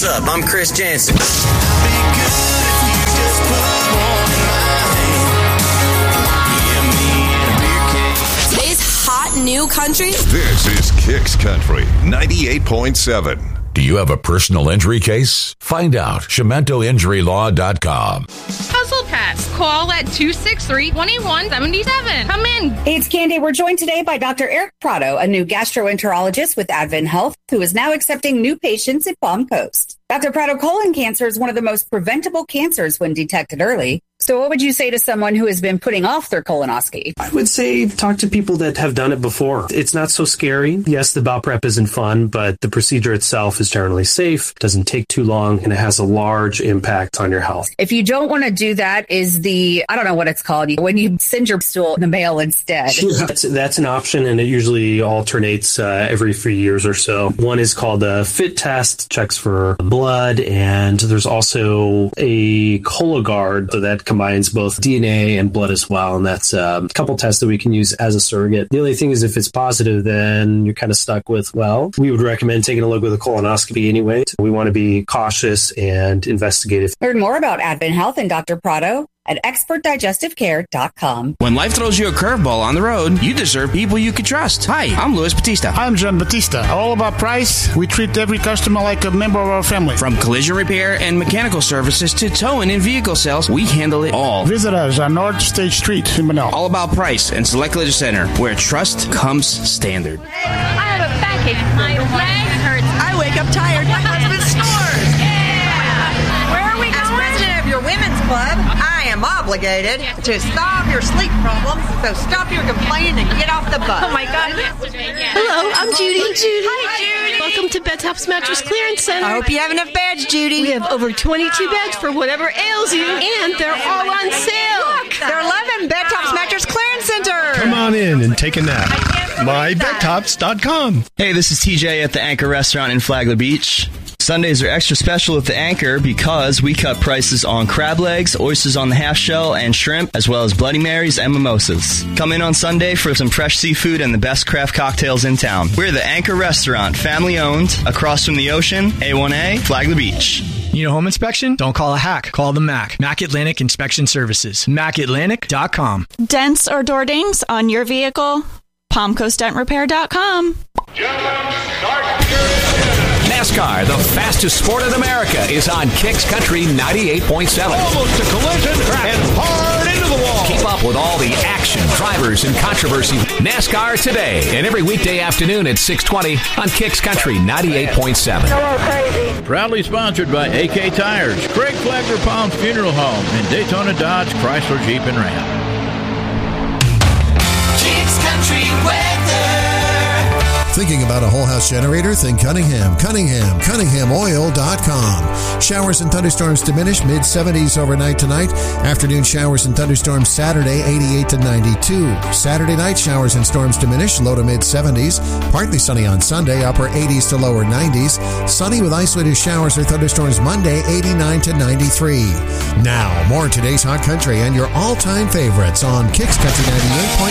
up? I'm Chris Jansen. Today's hot new country. This is Kicks Country 98.7. Do you have a personal injury case? Find out. CementoInjuryLaw.com. Puzzle Pets. Call at 263-2177. Come in. Hey, it's Candy. We're joined today by Dr. Eric Prado, a new gastroenterologist with Advent Health, who is now accepting new patients at Palm Coast. Dr. Prado, colon cancer is one of the most preventable cancers when detected early. So what would you say to someone who has been putting off their colonoscopy? I would say talk to people that have done it before. It's not so scary. Yes, the bowel prep isn't fun, but the procedure itself is generally safe, doesn't take too long, and it has a large impact on your health. If you don't want to do that, is I don't know what it's called, when you send your stool in the mail instead. That's an option, and it usually alternates every few years or so. One is called a FIT test, checks for blood, and there's also a Cologuard, so that combines both DNA and blood as well, and that's a couple tests that we can use as a surrogate. The only thing is if it's positive, then you're kind of stuck with, we would recommend taking a look with a colonoscopy anyway. We want to be cautious and investigative. Learn more about Advent Health and Dr. Prado at expertdigestivecare.com. When life throws you a curveball on the road, you deserve people you can trust. Hi, I'm Luis Batista. I'm John Batista. All about price. We treat every customer like a member of our family. From collision repair and mechanical services to towing and vehicle sales, we handle it all. Visit us on North State Street in Manila. All about price and Select Collision Center, where trust comes standard. Hey, I have a backache. My leg hurts. I wake up tired. My husband snores. Yeah. Where are we going? As president of your women's club, I am obligated to solve your sleep problems, so stop your complaining and get off the bus. Oh, my God. Hello, I'm Judy. Hi, Judy. Welcome to Bed Tops Mattress Clearance Center. I hope you have enough beds, Judy. We have over 22 beds for whatever ails you, and they're all on sale. Look, they're 11 Bed Tops Mattress Clearance Center. Come on in and take a nap. MyBedTops.com. Hey, this is TJ at the Anchor Restaurant in Flagler Beach. Sundays are extra special at the Anchor because we cut prices on crab legs, oysters on the half shell, and shrimp, as well as Bloody Marys and mimosas. Come in on Sunday for some fresh seafood and the best craft cocktails in town. We're the Anchor Restaurant, family-owned, across from the ocean, A1A, Flagler Beach. Need a home inspection? Don't call a hack. Call the MAC. MAC Atlantic Inspection Services. MacAtlantic.com. Dents or door dings on your vehicle? PalmCoastDentRepair.com. NASCAR, the fastest sport in America, is on Kicks Country 98.7. Almost a collision and hard into the wall. Keep up with all the action, drivers, and controversy. NASCAR today and every weekday afternoon at 6:20 on Kicks Country 98.7. Hello, crazy. Proudly sponsored by AK Tires, Craig Flagler Palms Funeral Home, and Daytona Dodge Chrysler Jeep and Ram. Kicks Country weather. Thinking about a whole house generator? Think Cunningham. CunninghamOil.com. Showers and thunderstorms diminish, mid-70s overnight tonight. Afternoon showers and thunderstorms Saturday, 88 to 92. Saturday night showers and storms diminish, low to mid-70s. Partly sunny on Sunday, upper 80s to lower 90s. Sunny with isolated showers or thunderstorms Monday, 89 to 93. Now, more today's Hot Country and your all-time favorites on Kicks Country 98.